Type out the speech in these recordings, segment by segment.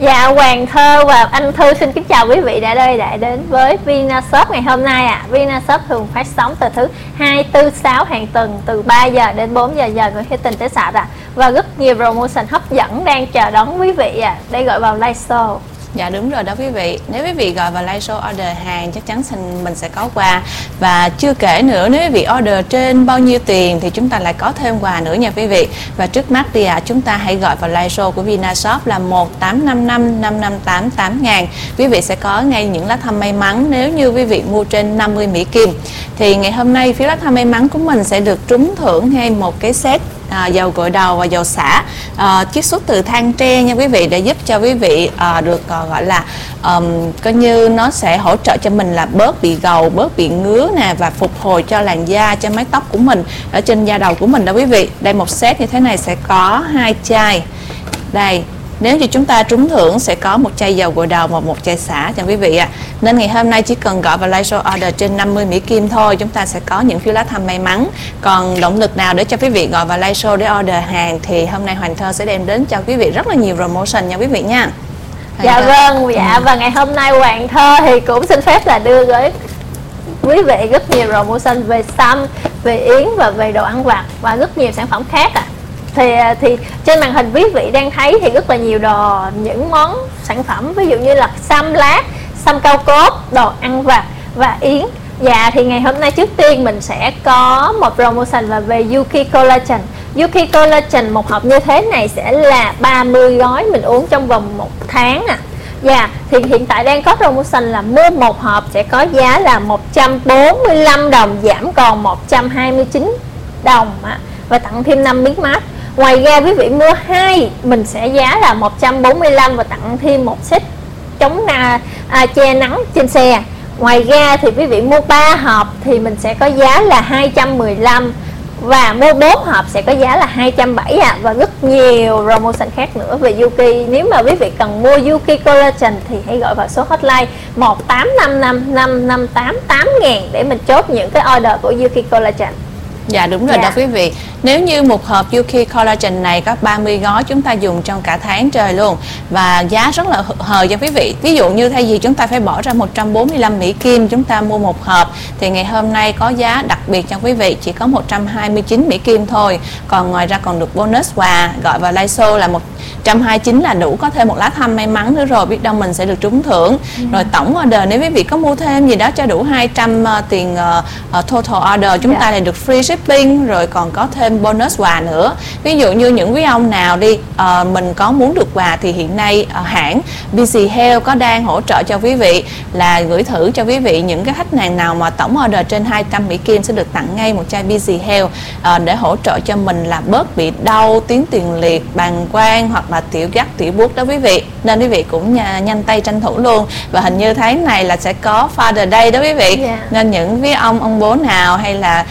Dạ, Hoàng Thơ và anh Thư xin kính chào quý vị đã đến với Vinashop ngày hôm nay ạ. Vinashop thường phát sóng từ thứ 2, 4, 6 hàng tuần từ 3 giờ đến 4 giờ Nguyễn Thị Tình tới Sạp ạ. Và rất nhiều promotion hấp dẫn đang chờ đón quý vị ạ. Để gọi vào live show. Dạ đúng rồi đó quý vị. Nếu quý vị gọi vào live show order hàng chắc chắn mình sẽ có quà. Và chưa kể nữa, nếu quý vị order trên bao nhiêu tiền thì chúng ta lại có thêm quà nữa nha quý vị. Và trước mắt thì chúng ta hãy gọi vào live show của Vinashop là 1855 558 8000. Quý vị sẽ có ngay những lá thăm may mắn nếu như quý vị mua trên 50 Mỹ Kim. Thì ngày hôm nay phiếu lá thăm may mắn của mình sẽ được trúng thưởng ngay một cái set dầu gội đầu và dầu xả chiết xuất từ than tre nha quý vị, để giúp cho quý vị được gọi là coi như nó sẽ hỗ trợ cho mình là bớt bị gầu, bớt bị ngứa nè, và phục hồi cho làn da, cho mái tóc của mình ở trên da đầu của mình đó quý vị. Đây một set như thế này sẽ có 2 chai. Đây, nếu như chúng ta trúng thưởng sẽ có một chai dầu gội đầu và một chai xả cho quý vị ạ. Nên ngày hôm nay chỉ cần gọi vào live show order trên 50 Mỹ Kim thôi, chúng ta sẽ có những phiếu lá thăm may mắn. Còn động lực nào để cho quý vị gọi vào live show để order hàng thì hôm nay Hoàng Thơ sẽ đem đến cho quý vị rất là nhiều promotion nha quý vị nha. Dạ vâng, và ngày hôm nay Hoàng Thơ thì cũng xin phép là đưa tới quý vị rất nhiều promotion về xăm, về yến và về đồ ăn vặt và rất nhiều sản phẩm khác ạ. Thì trên màn hình quý vị đang thấy thì rất là nhiều những món sản phẩm, ví dụ như là xăm lát, xăm cao cốt, đồ ăn vặt và yến. Dạ, thì ngày hôm nay trước tiên mình sẽ có một promotion là về Yuki Collagen. Yuki Collagen một hộp như thế này sẽ là 30 gói mình uống trong vòng 1 tháng ạ. Dạ, thì hiện tại đang có promotion là mua một hộp sẽ có giá là 145 đồng, giảm còn 129 đồng ạ, và tặng thêm 5 miếng mát. Ngoài ra quý vị mua 2 mình sẽ giá là 145 và tặng thêm một set chống che nắng trên xe. Ngoài ra thì quý vị mua 3 hộp thì mình sẽ có giá là 215 và mua 4 hộp sẽ có giá là 270 ạ. Và rất nhiều promotion khác nữa về Yuki. Nếu mà quý vị cần mua Yuki Collagen thì hãy gọi vào số hotline 1855 558 8000 để mình chốt những cái order của Yuki Collagen. Dạ đúng rồi đó quý vị. Nếu như một hộp Yuki Collagen này có 30 gói chúng ta dùng trong cả tháng trời luôn, và giá rất là hời cho quý vị. Ví dụ như thay vì chúng ta phải bỏ ra 145 Mỹ Kim chúng ta mua một hộp thì ngày hôm nay có giá đặc biệt cho quý vị chỉ có 129 Mỹ Kim thôi. Còn ngoài ra còn được bonus quà, gọi vào live show là 129 là đủ, có thêm một lá thăm may mắn nữa rồi, biết đâu mình sẽ được trúng thưởng. Rồi tổng order nếu quý vị có mua thêm gì đó cho đủ 200 tiền total order chúng ta lại được free shipping, rồi còn có thêm bonus quà nữa. Ví dụ như những quý ông nào đi mình có muốn được quà thì hiện nay hãng Busy Health có đang hỗ trợ cho quý vị là gửi thử cho quý vị những cái khách hàng nào mà tổng order trên 200 Mỹ Kim sẽ được tặng ngay một chai Busy Health để hỗ trợ cho mình là bớt bị đau, tuyến tiền liệt, bàng quang hoặc là tiểu gắt, tiểu buốt đó quý vị. Nên quý vị cũng nhanh tay tranh thủ luôn. Và hình như tháng này là sẽ có Father Day đó quý vị. Nên những quý ông bố nào hay là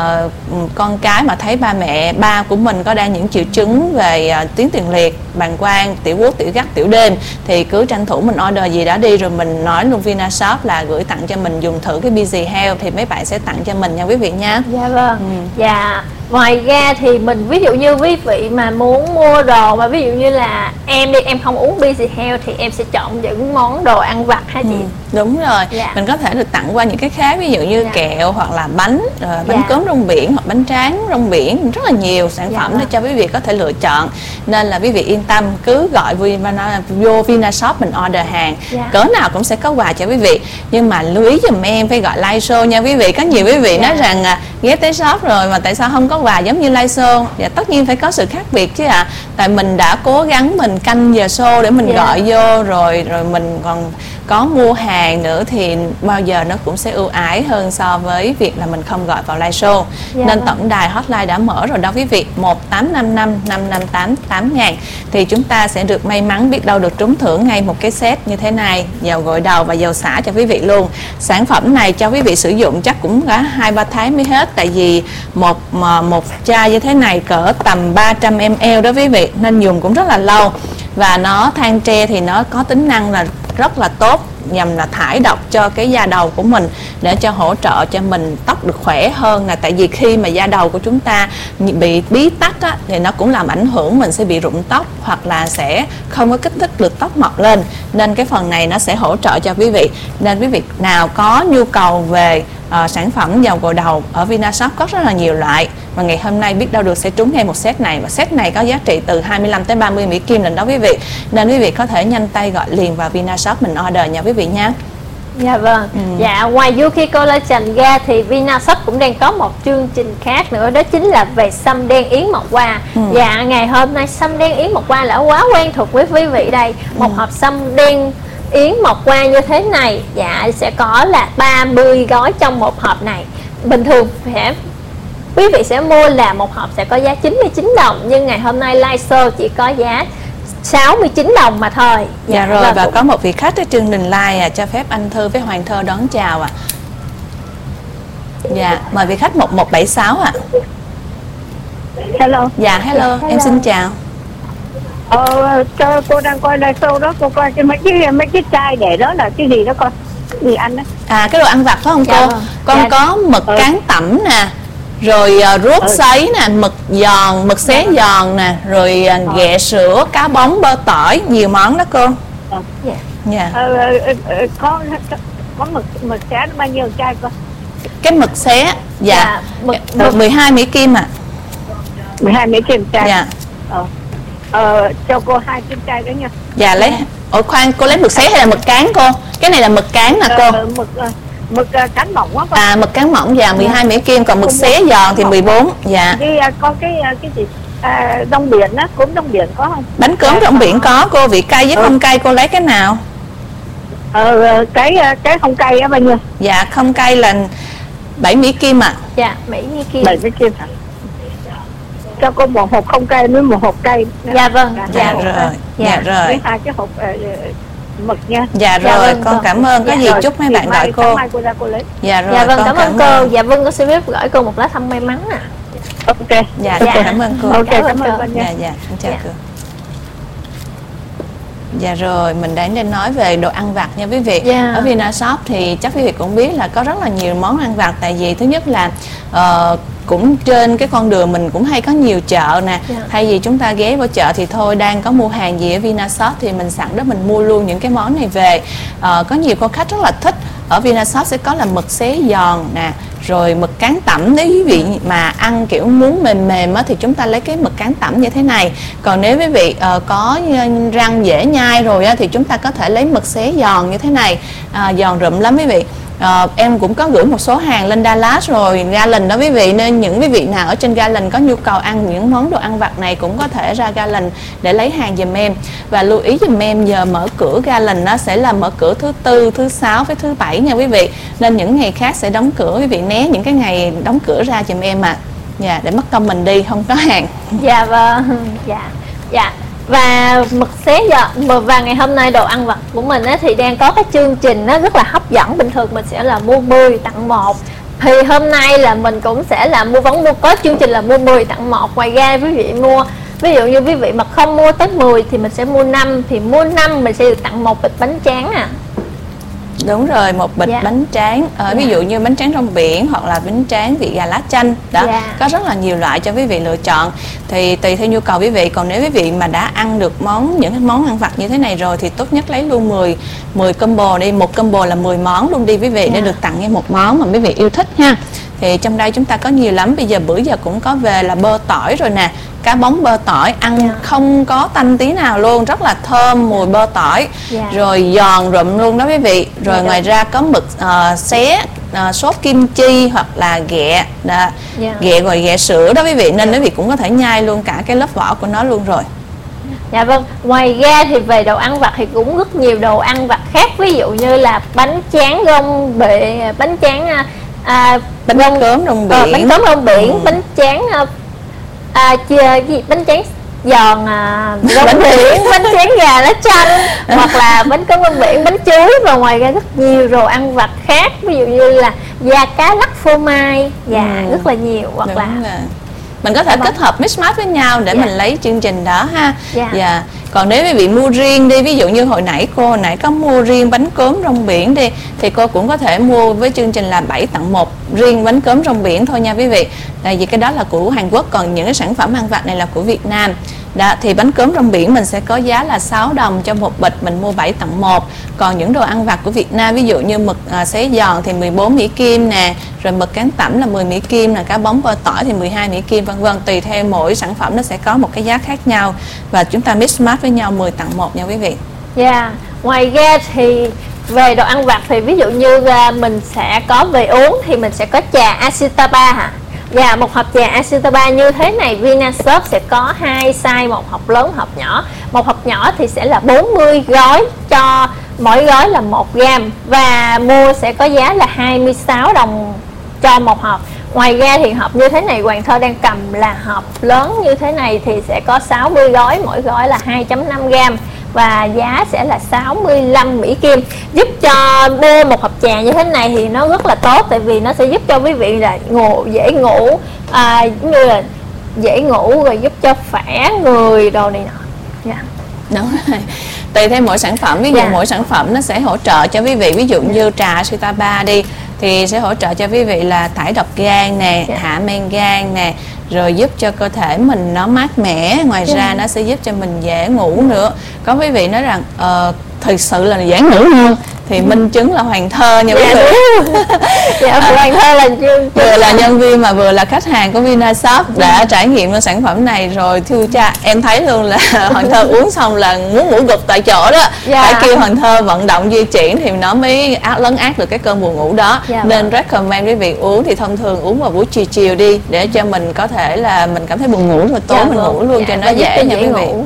con cái mà thấy ba của mình có đang những triệu chứng về tuyến tiền liệt, bàng quang, tiểu buốt, tiểu gắt, tiểu đêm thì cứ tranh thủ mình order gì đã đi, rồi mình nói luôn Vinashop là gửi tặng cho mình dùng thử cái Busy Health thì mấy bạn sẽ tặng cho mình nha quý vị nha. Dạ vâng. Dạ, ngoài ra thì mình ví dụ như quý vị mà muốn mua đồ mà ví dụ như là em không uống Busy Health thì em sẽ chọn những món đồ ăn vặt hay gì. Đúng rồi. Mình có thể được tặng qua những cái khác, ví dụ như kẹo hoặc là bánh cốm rong biển hoặc bánh tráng rong biển, rất là nhiều sản phẩm để cho quý vị có thể lựa chọn. Nên là quý vị yên tâm, cứ gọi vô Vinashop mình order hàng, cỡ nào cũng sẽ có quà cho quý vị. Nhưng mà lưu ý giùm em phải gọi live show nha quý vị. Có nhiều quý vị nói rằng ghé tới shop rồi mà tại sao không có quà giống như live show? Dạ tất nhiên phải có sự khác biệt chứ ạ. Tại mình đã cố gắng mình canh giờ show để mình gọi vô rồi mình còn có mua hàng nữa thì bao giờ nó cũng sẽ ưu ái hơn so với việc là mình không gọi vào live show. Nên tổng đài hotline đã mở rồi đó quý vị, 1855 558 8000 thì chúng ta sẽ được may mắn biết đâu được trúng thưởng ngay một cái set như thế này, dầu gội đầu và dầu xả cho quý vị luôn. Sản phẩm này cho quý vị sử dụng chắc cũng cả 2-3 tháng mới hết, tại vì một chai như thế này cỡ tầm 300 ml đó quý vị, nên dùng cũng rất là lâu. Và nó than tre thì nó có tính năng là rất là tốt nhằm là thải độc cho cái da đầu của mình, để cho hỗ trợ cho mình tóc được khỏe hơn. Là tại vì khi mà da đầu của chúng ta bị bí tắc á, thì nó cũng làm ảnh hưởng mình sẽ bị rụng tóc, hoặc là sẽ không có kích thích được tóc mọc lên, nên cái phần này nó sẽ hỗ trợ cho quý vị. Nên quý vị nào có nhu cầu về sản phẩm dầu gội đầu ở Vinashop có rất là nhiều loại, và ngày hôm nay biết đâu được sẽ trúng ngay một set này, và set này có giá trị từ 25 tới 30 Mỹ Kim lần đó quý vị. Nên quý vị có thể nhanh tay gọi liền vào Vinashop mình order nha quý vị nha. Dạ vâng. Dạ, ngoài Yuki Collagen ra thì Vinashop cũng đang có một chương trình khác nữa, đó chính là về sâm đen yến mộc hoa. Dạ, ngày hôm nay sâm đen yến mộc hoa đã quá quen thuộc với quý vị đây. Một hộp sâm đen yến mộc hoa như thế này, dạ sẽ có là 30 gói trong một hộp này. Bình thường quý vị sẽ mua là một hộp sẽ có giá 99 đồng, nhưng ngày hôm nay live show chỉ có giá 69 đồng mà thôi. Dạ rồi, và có một vị khách ở chương trình live cho phép anh Thư với Hoàng Thơ đón chào ạ. Dạ, mời vị khách 1176 ạ. Hello. Dạ hello, em xin chào. Cô đang coi live show đó, cô coi mấy cái chai để đó là cái gì đó con? Gì ăn đó? À, cái đồ ăn vặt phải không cô? Con có mực cán tẩm nè, rồi ruốc sấy nè, mực giòn, mực xé giòn nè, rồi ghẹ sữa, cá bóng, bơ tỏi, nhiều món đó cô. Dạ. Có mực xé bao nhiêu chai con? Cái mực xé, dạ, 12 Mỹ Kim ạ. 12 Mỹ Kim chai. Dạ. Cho cô 2 kim chai đó nha. Dạ lấy. Khoan, cô lấy mực xé hay là mực cán cô? Cái này là mực cán nè cô. Mực cán mỏng quá con. À, mực cán mỏng dạ 12 Mỹ Kim, còn mực xé giòn thì 14. Dạ. Có cái gì? Rong biển á, cốm rong biển có không? Bánh cốm rong biển có cô, vị cay với không cay cô lấy cái nào? Cái không cay á bao nhiêu? Dạ không cay là 7 Mỹ Kim ạ. Dạ 7 Mỹ Kim. 7 Mỹ Kim hả? Cho cô một hộp không cay với một hộp cay. Dạ vâng. Dạ rồi. Dạ rồi. Với 2 cái hộp mực nha. Dạ rồi, con cảm ơn. Có gì chúc mấy bạn gọi cô. Mai cô ra cô lấy. Dạ rồi, dạ vâng, cảm ơn cô. Dạ vâng, con sẽ biết gửi cô một lá thăm may mắn nè. Ok. Dạ, cảm ơn cô. Ok, cảm ơn cô nha. Dạ, chào cô. Dạ rồi, mình đang nói về đồ ăn vặt nha quý vị. Ở Vinashop thì chắc quý vị cũng biết là có rất là nhiều món ăn vặt. Tại vì thứ nhất là cũng trên cái con đường mình cũng hay có nhiều chợ nè. Thay vì chúng ta ghé vào chợ thì thôi, đang có mua hàng gì ở Vinashop thì mình sẵn đó mình mua luôn những cái món này về. Có nhiều cô khách rất là thích. Ở Vinashop sẽ có là mực xé giòn nè, rồi mực cán tẩm. Nếu quý vị mà ăn kiểu muốn mềm mềm á, thì chúng ta lấy cái mực cán tẩm như thế này. Còn nếu quý vị có răng dễ nhai rồi á, thì chúng ta có thể lấy mực xé giòn như thế này, giòn rụm lắm quý vị. Em cũng có gửi một số hàng lên Dallas rồi, Garland đó quý vị, nên những quý vị nào ở trên Garland có nhu cầu ăn những món đồ ăn vặt này cũng có thể ra Garland để lấy hàng giùm em. Và lưu ý giùm em, giờ mở cửa Garland nó sẽ là mở cửa thứ Tư, thứ Sáu với thứ Bảy nha quý vị, nên những ngày khác sẽ đóng cửa, quý vị né những cái ngày đóng cửa ra giùm em ạ. Dạ, để mất công mình đi không có hàng. Dạ vâng. Dạ. Và mực xé giòn, và ngày hôm nay đồ ăn vặt của mình thì đang có cái chương trình nó rất là hấp dẫn. Bình thường mình sẽ là mua 10 tặng 1, thì hôm nay là mình cũng sẽ là có chương trình là mua 10 tặng 1. Ngoài ra quý vị mua, ví dụ như quý vị mà không mua tới 10 thì mình sẽ mua 5, thì mua 5 mình sẽ được tặng 1 bịch bánh tráng nè. Đúng rồi, một bịch bánh tráng, ví dụ như bánh tráng rong biển hoặc là bánh tráng vị gà lá chanh đó, có rất là nhiều loại cho quý vị lựa chọn, thì tùy theo nhu cầu quý vị. Còn nếu quý vị mà đã ăn được những cái món ăn vặt như thế này rồi thì tốt nhất lấy luôn 10 combo đi, một combo là 10 món luôn đi quý vị, để được tặng ngay một món mà quý vị yêu thích ha. Thì trong đây chúng ta có nhiều lắm, bây giờ bữa giờ cũng có về là bơ tỏi rồi nè, cá bóng bơ tỏi ăn không có tanh tí nào luôn, rất là thơm mùi bơ tỏi, rồi giòn rụm luôn đó quý vị. Rồi ngoài ra có mực xé sốt kim chi hoặc là ghẹ rồi ghẹ sữa đó quý vị, nên quý vị cũng có thể nhai luôn cả cái lớp vỏ của nó luôn rồi. Dạ vâng, ngoài ra thì về đồ ăn vặt thì cũng rất nhiều đồ ăn vặt khác, ví dụ như là bánh tráng rong biển, bánh tráng bánh cốm rong biển, bánh cốm rong biển, bánh tráng bánh tráng giòn rong biển, bánh tráng gà lá chanh, hoặc là bánh cốm rong biển, bánh chuối. Và ngoài ra rất nhiều đồ ăn vặt khác, ví dụ như là da cá lắc phô mai, rất là nhiều, hoặc là mình có thể kết hợp mix match với nhau để mình lấy chương trình đó ha. Dạ. Còn nếu quý vị mua riêng đi, ví dụ như hồi nãy có mua riêng bánh cốm rong biển đi, thì cô cũng có thể mua với chương trình là 7 tặng 1 riêng bánh cốm rong biển thôi nha quý vị. Tại vì cái đó là của Hàn Quốc, còn những cái sản phẩm ăn vặt này là của Việt Nam. Đó, thì bánh cốm rong biển mình sẽ có giá là 6 đồng cho một bịch, mình mua 7 tặng 1. Còn những đồ ăn vặt của Việt Nam, ví dụ như mực xé giòn thì 14 Mỹ Kim nè, rồi mực cán tẩm là 10 Mỹ Kim nè, cá bóng kho tỏi thì 12 Mỹ Kim, vân vân. Tùy theo mỗi sản phẩm nó sẽ có một cái giá khác nhau, và chúng ta mix match với nhau 10 tặng 1 nha quý vị. Dạ. Ngoài ra thì về đồ ăn vặt thì ví dụ như mình sẽ có về uống thì mình sẽ có trà Asitaba hả? Và một hộp trà Asitaba như thế này Vinashop sẽ có 2 size, một hộp lớn, hộp nhỏ. Một hộp nhỏ thì sẽ là 40 gói, cho mỗi gói là 1 gram, và mua sẽ có giá là 26 đồng cho một hộp. Ngoài ra thì hộp như thế này Hoàng Thơ đang cầm là hộp lớn như thế này thì sẽ có 60 gói, mỗi gói là 2.5 gram, và giá sẽ là 65 Mỹ Kim. Giúp cho mua một hộp trà như thế này thì nó rất là tốt, tại vì nó sẽ giúp cho quý vị là dễ ngủ, như là dễ ngủ, rồi giúp cho khỏe người đồ này nọ. Đúng rồi. Tùy theo mỗi sản phẩm, ví dụ mỗi sản phẩm nó sẽ hỗ trợ cho quý vị. Ví dụ như trà Asitaba đi thì sẽ hỗ trợ cho quý vị là thải độc gan nè, hạ men gan nè, rồi giúp cho cơ thể mình nó mát mẻ. Ngoài ra nó sẽ giúp cho mình dễ ngủ nữa. Có quý vị nói rằng thực sự là dễ ngủ hơn thì minh chứng là Hoàng Thơ nha quý vị. Hoàng Thơ là vừa là nhân viên mà vừa là khách hàng của Vinashop, đã trải nghiệm cái sản phẩm này rồi. Thưa cha, em thấy luôn là Hoàng Thơ uống xong là muốn ngủ gục tại chỗ đó. Phải kêu Hoàng Thơ vận động di chuyển thì nó mới lấn át được cái cơn buồn ngủ đó. Nên recommend quý vị uống thì thông thường uống vào buổi chiều đi, để cho mình có thể là mình cảm thấy buồn ngủ rồi tối mình ngủ luôn cho nó dễ nha quý vị.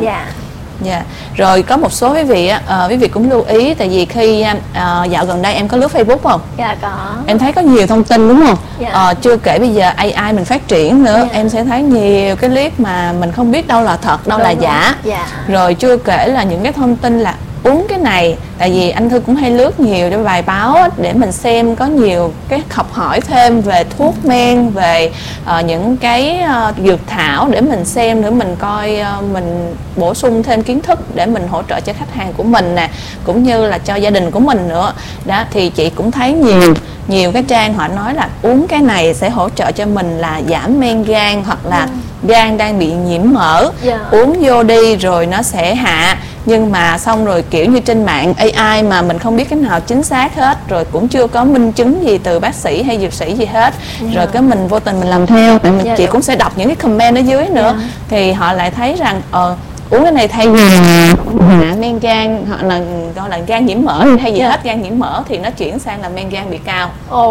Dạ. Rồi có một số quý vị cũng lưu ý, tại vì khi dạo gần đây em có lướt Facebook không? Dạ có. Em thấy có nhiều thông tin đúng không? Chưa kể bây giờ AI mình phát triển nữa, em sẽ thấy nhiều cái clip mà mình không biết đâu là thật, đâu là giả. Rồi chưa kể là những cái thông tin là uống cái này, tại vì anh Thư cũng hay lướt nhiều để bài báo để mình xem, có nhiều cái học hỏi thêm về thuốc men, về những cái dược thảo để mình xem, để mình coi, mình bổ sung thêm kiến thức để mình hỗ trợ cho khách hàng của mình nè, cũng như là cho gia đình của mình nữa. Đó thì chị cũng thấy nhiều cái trang họ nói là uống cái này sẽ hỗ trợ cho mình là giảm men gan, hoặc là gan đang bị nhiễm mỡ, uống vô đi rồi nó sẽ hạ. Nhưng mà xong rồi kiểu như trên mạng AI mà mình không biết cái nào chính xác hết, rồi cũng chưa có minh chứng gì từ bác sĩ hay dược sĩ gì hết, rồi cái mình vô tình mình làm theo. Tại chị cũng sẽ đọc những cái comment ở dưới nữa, thì họ lại thấy rằng uống cái này thay vì hạ men gan, hoặc là gọi là gan nhiễm mỡ hay gì hết, gan nhiễm mỡ thì nó chuyển sang là men gan bị cao.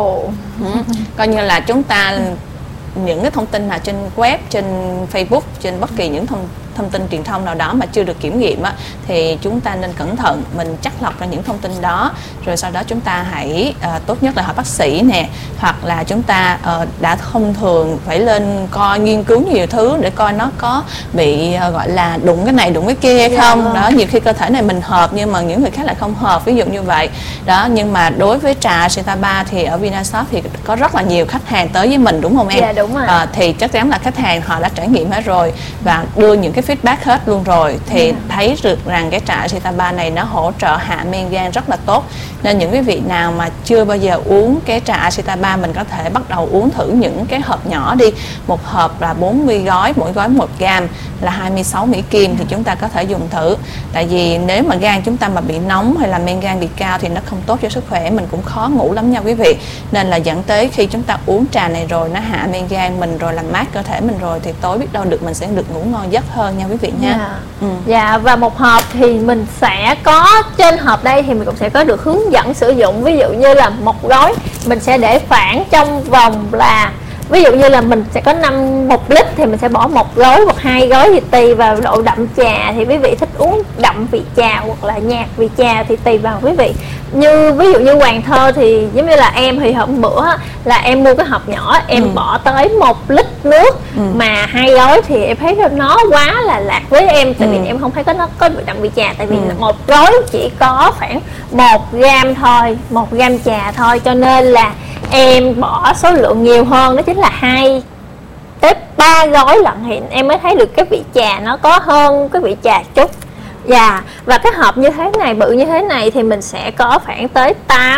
Coi như là chúng ta những cái thông tin nào trên web, trên Facebook, trên bất kỳ những thông tin truyền thông nào đó mà chưa được kiểm nghiệm á, thì chúng ta nên cẩn thận, mình chắt lọc ra những thông tin đó, rồi sau đó chúng ta hãy tốt nhất là hỏi bác sĩ nè, hoặc là chúng ta đã thông thường phải lên coi, nghiên cứu nhiều thứ để coi nó có bị gọi là đụng cái này đụng cái kia hay không. Đó, nhiều khi cơ thể này mình hợp nhưng mà những người khác lại không hợp, ví dụ như vậy đó. Nhưng mà đối với trà Asitaba thì ở Vinashop thì có rất là nhiều khách hàng tới với mình, đúng không em? Dạ đúng rồi. Thì chắc chắn là khách hàng họ đã trải nghiệm hết rồi và đưa những cái feedback hết luôn rồi, thì thấy được rằng cái trà Asitaba này nó hỗ trợ hạ men gan rất là tốt. Nên những quý vị nào mà chưa bao giờ uống cái trà Asitaba, mình có thể bắt đầu uống thử những cái hộp nhỏ đi. Một hộp là 40 gói, mỗi gói 1 gram là 26 Mỹ Kim, thì chúng ta có thể dùng thử. Tại vì nếu mà gan chúng ta mà bị nóng hay là men gan bị cao thì nó không tốt cho sức khỏe, mình cũng khó ngủ lắm nha quý vị. Nên là dẫn tới khi chúng ta uống trà này rồi nó hạ men gan mình rồi, làm mát cơ thể mình rồi, thì tối biết đâu được mình sẽ được ngủ ngon giấc hơn nha quý vị nha. Dạ, và một hộp thì mình sẽ có, trên hộp đây thì mình cũng sẽ có được hướng dẫn sử dụng. Ví dụ như là một gói mình sẽ để khoảng trong vòng là, ví dụ như là mình sẽ có 1 lít thì mình sẽ bỏ 1 gói hoặc 2 gói, thì tùy vào độ đậm trà, thì quý vị thích uống đậm vị trà hoặc là nhạt vị trà thì tùy vào quý vị. Như ví dụ như Hoàng Thơ thì giống như là em thì hôm bữa là em mua cái hộp nhỏ, em bỏ tới 1 lít nước mà 2 gói thì em thấy nó quá là lạc với em, tại vì em không thấy nó có đậm vị trà, tại vì 1 gói chỉ có khoảng 1 gram thôi, 1 gram trà thôi, cho nên là em bỏ số lượng nhiều hơn, đó chính là 2 tới 3 gói lận thì em mới thấy được cái vị trà nó có hơn cái vị trà chút. Dạ, và cái hộp như thế này, bự như thế này thì mình sẽ có khoảng tới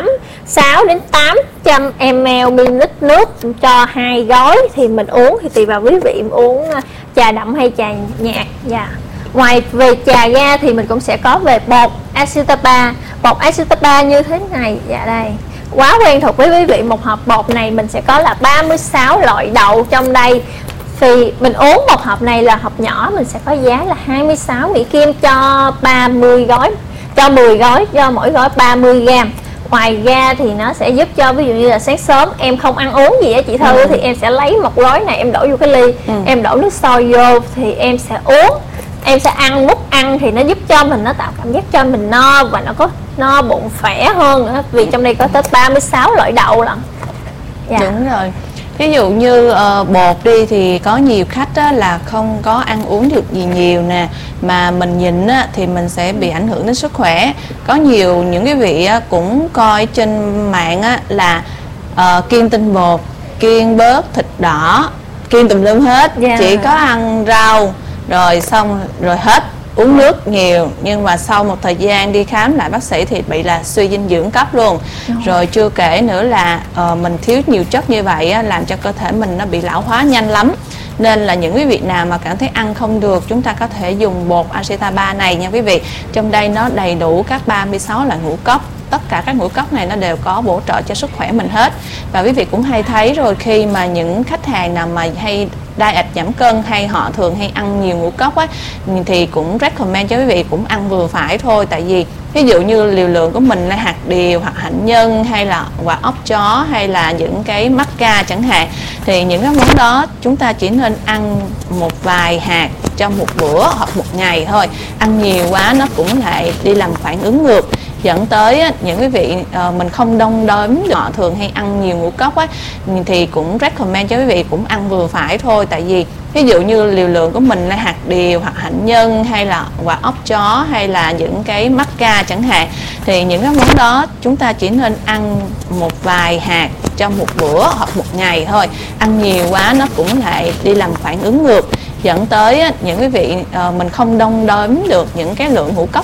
6 đến 800 ml nước cho 2 gói. Thì mình uống thì tùy vào quý vị uống trà đậm hay trà nhạt. Dạ. Ngoài về trà ra thì mình cũng sẽ có về bột Acetapa. Bột Acetapa như thế này. Dạ đây, quá quen thuộc với quý vị. Một hộp bột này mình sẽ có là 36 loại đậu trong đây. Thì mình uống một hộp này là hộp nhỏ, mình sẽ có giá là 26 Mỹ Kim cho 30 gói, cho 10 gói, cho mỗi gói 30g. Ngoài ra thì nó sẽ giúp cho ví dụ như là sáng sớm em không ăn uống gì á chị Thư, thì em sẽ lấy một gói này em đổ vô cái ly, em đổ nước sôi vô thì em sẽ uống, em sẽ ăn múc ăn thì nó giúp cho mình, nó tạo cảm giác cho mình no và nó có no bụng khỏe hơn nữa, vì trong đây có tới 36 loại đậu lận. Dạ. Đúng rồi. Ví dụ như bột đi thì có nhiều khách á, là không có ăn uống được gì nhiều nè, mà mình nhịn á, thì mình sẽ bị ảnh hưởng đến sức khỏe. Có nhiều những cái vị á, cũng coi trên mạng á, là kiêng tinh bột, kiêng bớt thịt đỏ, kiêng tùm lum hết, chỉ có ăn rau rồi xong rồi hết, uống nước nhiều, nhưng mà sau một thời gian đi khám lại bác sĩ thì bị là suy dinh dưỡng cấp luôn. Rồi chưa kể nữa là mình thiếu nhiều chất như vậy á, làm cho cơ thể mình nó bị lão hóa nhanh lắm. Nên là những quý vị nào mà cảm thấy ăn không được, chúng ta có thể dùng bột Acetapa này nha quý vị. Trong đây nó đầy đủ các 36 loại ngũ cốc. Tất cả các ngũ cốc này nó đều có bổ trợ cho sức khỏe mình hết. Và quý vị cũng hay thấy rồi, khi mà những khách hàng nào mà hay diet giảm cân hay họ thường hay ăn nhiều ngũ cốc á, thì cũng recommend cho quý vị cũng ăn vừa phải thôi. Tại vì ví dụ như liều lượng của mình là hạt điều hoặc hạnh nhân hay là quả óc chó hay là những cái macca chẳng hạn, thì những cái món đó chúng ta chỉ nên ăn một vài hạt trong một bữa hoặc một ngày thôi. Ăn nhiều quá nó cũng lại đi làm phản ứng ngược, dẫn tới những cái vị mình không đong đếm, họ thường hay ăn nhiều ngũ cốc á, thì cũng recommend cho quý vị cũng ăn vừa phải thôi. Tại vì ví dụ như liều lượng của mình là hạt điều hoặc hạnh nhân hay là quả óc chó hay là những cái macca chẳng hạn, thì những cái món đó chúng ta chỉ nên ăn một vài hạt trong một bữa hoặc một ngày thôi. Ăn nhiều quá nó cũng lại đi làm phản ứng ngược, dẫn tới những cái vị mình không đong đếm được những cái lượng ngũ cốc